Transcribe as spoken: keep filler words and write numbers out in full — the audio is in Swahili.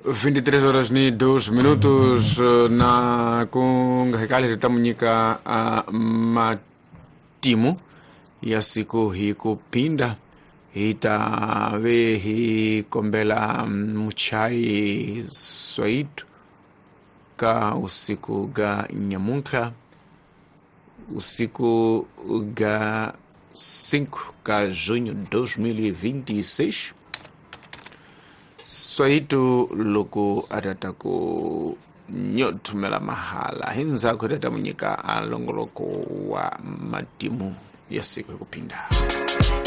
vinte e três horas ni dois minutos na kungahekali tatamunyika uh, matimu ya siku hii kupinda itawe hii kombela mchai swaitu ka usiku ga nyamunkla usiku ga cinco ka junho dois mil e vinte e seis swaitu luku atataku nyotumela mahala hinza kutata munyika alongoloko wa matimu ya siku kupinda.